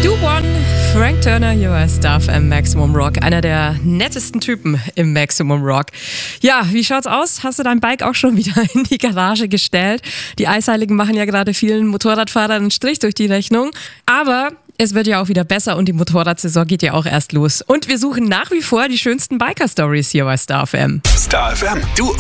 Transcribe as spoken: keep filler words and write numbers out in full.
Du One, Frank Turner hier bei Star F M Maximum Rock. Einer der nettesten Typen im Maximum Rock. Ja, wie schaut's aus? Hast du dein Bike auch schon wieder in die Garage gestellt? Die Eisheiligen machen ja gerade vielen Motorradfahrern einen Strich durch die Rechnung. Aber es wird ja auch wieder besser und die Motorradsaison geht ja auch erst los. Und wir suchen nach wie vor die schönsten Biker-Stories hier bei Star F M. Star F M, du